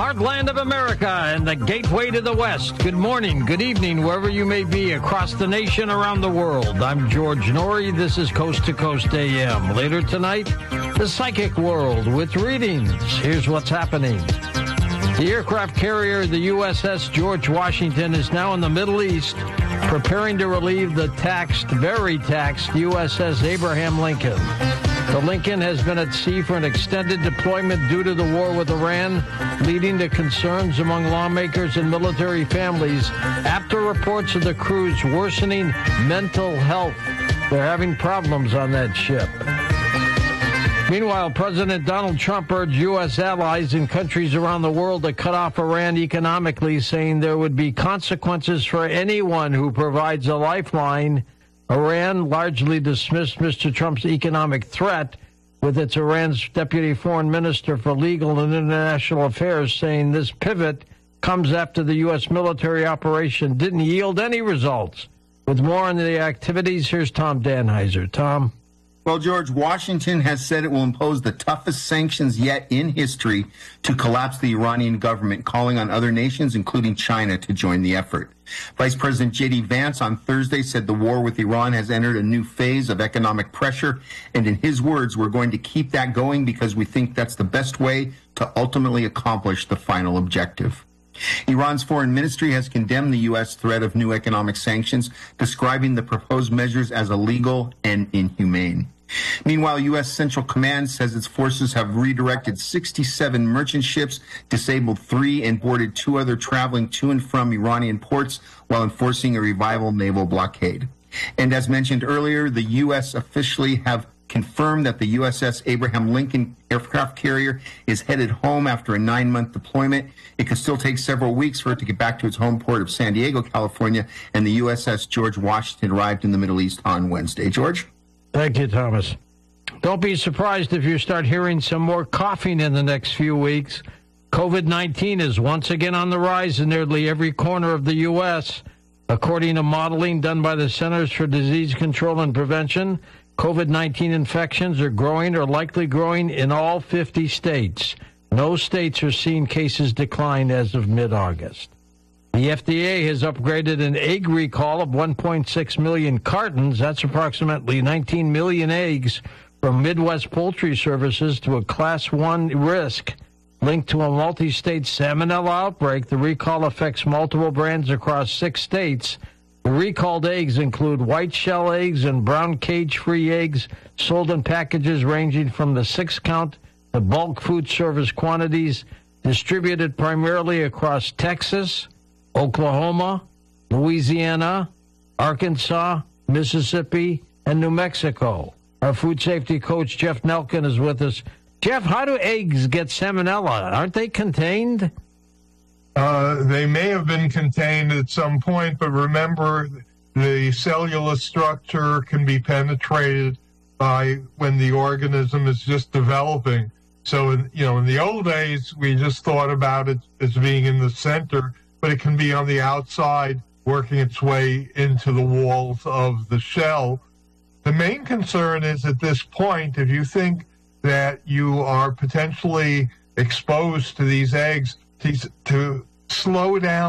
heartland of America and the gateway to the West. Good morning, good evening, wherever you may be across the nation, around the world. I'm George Norrie. This is Coast to Coast AM. Later tonight, the psychic world with readings. Here's what's happening. The aircraft carrier, the USS George Washington, is now in the Middle East, preparing to relieve the very taxed USS Abraham Lincoln. The Lincoln has been at sea for an extended deployment due to the war with Iran, leading to concerns among lawmakers and military families after reports of the crew's worsening mental health. They're having problems on that ship. Meanwhile, President Donald Trump urged U.S. allies in countries around the world to cut off Iran economically, saying there would be consequences for anyone who provides a lifeline. Iran largely dismissed Mr. Trump's economic threat, with its Iran's Deputy Foreign Minister for Legal and International Affairs saying this pivot comes after the U.S. military operation didn't yield any results. With more on the activities, here's Tom Danheiser. Tom? Well, George, Washington has said it will impose the toughest sanctions yet in history to collapse the Iranian government, calling on other nations, including China, to join the effort. Vice President J.D. Vance on Thursday said the war with Iran has entered a new phase of economic pressure, and in his words, we're going to keep that going because we think that's the best way to ultimately accomplish the final objective. Iran's foreign ministry has condemned the U.S. threat of new economic sanctions, describing the proposed measures as illegal and inhumane. Meanwhile, U.S. Central Command says its forces have redirected 67 merchant ships, disabled 3, and boarded 2 other traveling to and from Iranian ports while enforcing a revival naval blockade. And as mentioned earlier, the U.S. officially have confirmed that the USS Abraham Lincoln aircraft carrier is headed home after a 9-month deployment. It could still take several weeks for it to get back to its home port of San Diego, California, and the USS George Washington arrived in the Middle East on Wednesday. George? Thank you, Thomas. Don't be surprised if you start hearing some more coughing in the next few weeks. COVID-19 is once again on the rise in nearly every corner of the U.S. According to modeling done by the Centers for Disease Control and Prevention, COVID-19 infections are growing or likely growing in all 50 states. No states are seeing cases decline as of mid-August. The FDA has upgraded an egg recall of 1.6 million cartons, that's approximately 19 million eggs, from Midwest Poultry Services to a Class 1 risk linked to a multi-state salmonella outbreak. The recall affects multiple brands across 6 states. The recalled eggs include white shell eggs and brown cage-free eggs sold in packages ranging from the 6-count to bulk food service quantities, distributed primarily across Texas, Oklahoma, Louisiana, Arkansas, Mississippi, and New Mexico. Our food safety coach, Jeff Nelkin, is with us. Jeff, how do eggs get salmonella? Aren't they contained? They may have been contained at some point, but remember, the cellular structure can be penetrated by when the organism is just developing. So, in the old days, we just thought about it as being in the center, but it can be on the outside, working its way into the walls of the shell. The main concern is at this point, if you think that you are potentially exposed to these eggs, to slow down